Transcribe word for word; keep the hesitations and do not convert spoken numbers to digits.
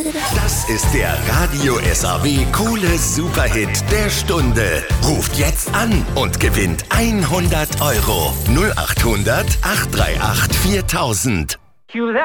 Das ist der Radio S A W Kohle Superhit der Stunde. Ruft jetzt an und gewinnt hundert Euro. null acht hundert, acht drei acht, viertausend.